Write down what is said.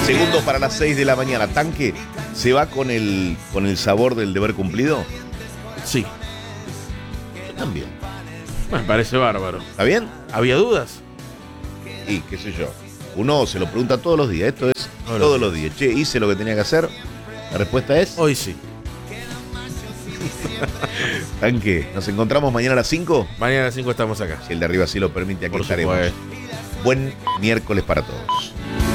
Segundos para las 6 de la mañana. Tanque, ¿se va con el sabor del deber cumplido? Sí. Yo también. Me parece bárbaro. ¿Está bien? ¿Había dudas? Y qué sé yo. Uno se lo pregunta todos los días. Esto es todos los días. Che, ¿hice lo que tenía que hacer? La respuesta es... Hoy sí. Tanque, ¿nos encontramos mañana a las 5? Mañana a las 5 estamos acá. Si el de arriba sí lo permite, aquí Por estaremos. supuesto. Buen miércoles para todos.